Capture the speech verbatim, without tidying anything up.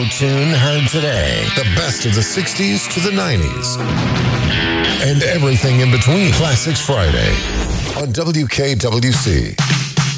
tune heard today. The best of the sixties to the nineties. And everything in between. Classics Friday on W K W C.